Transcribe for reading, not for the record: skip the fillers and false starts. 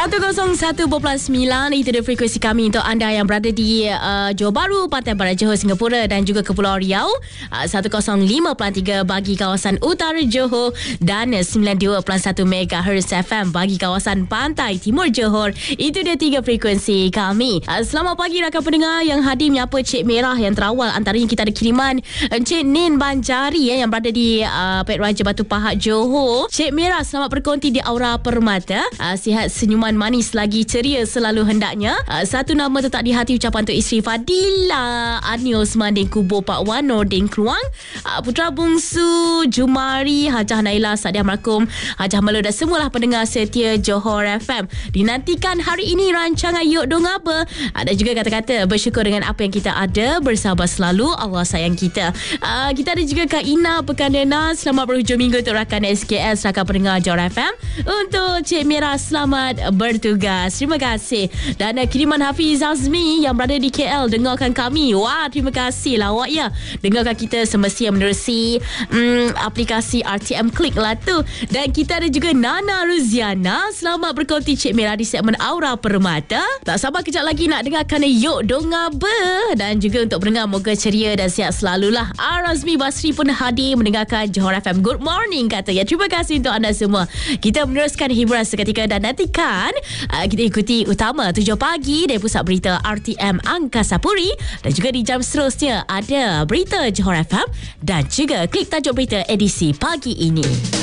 101.9 itu dia frekuensi kami untuk anda yang berada di Johor Bahru, Pantai Barat Johor, Singapura dan juga Kepulauan Riau. 105.3 bagi kawasan utara Johor dan 92.1 MHz FM bagi kawasan Pantai Timur Johor. Itu dia 3 frekuensi kami. Selamat pagi rakan pendengar yang hadir menyapa Cik Merah yang terawal. Antaranya kita ada kiriman Encik Nin Banjari yang berada di Pet Raja Batu Pahat Johor. Cik Merah, selamat berkonti di Aura Permata. Sihat senyuman manis lagi ceria selalu hendaknya. Satu nama tetap di hati ucapan untuk isteri Fadila Anil Semanding Kubo Pak Wan Nordin Keluang, putra bungsu Jumari Hajah Naila Sadiah Markum Hajah Melo dan semualah pendengar setia Johor FM. Dinantikan hari ini rancangan Yuk Dong Apa, dan juga kata-kata bersyukur dengan apa yang kita ada, bersabar selalu, Allah sayang kita. Kita ada juga Kak Ina Pekandena, selamat berhujung minggu untuk rakan SKS, rakan pendengar Johor FM. Untuk Cik Merah, selamat bertugas. Terima kasih. Dan kiriman Hafiz Azmi yang berada di KL, dengarkan kami. Wah, terima kasih lah awak ya. Dengarkan kita semestinya menerusi aplikasi RTM Klik lah tu. Dan kita ada juga Nana Ruziana, selamat berkonti Cik Merah di segmen Aura Permata. Tak sabar kejap lagi nak dengarkan Yuk Dong Apa. Dan juga untuk pendengar, moga ceria dan sihat selalulah. Razmi Basri pun hadir mendengarkan Johor FM. Good morning katanya. Terima kasih untuk anda semua. Kita meneruskan hiburan seketika dan nantikan kita ikuti utama 7 pagi dari Pusat Berita RTM Angkasa Puri. Dan juga di jam seterusnya ada Berita Johor FM dan juga Klik Tajuk Berita edisi pagi ini.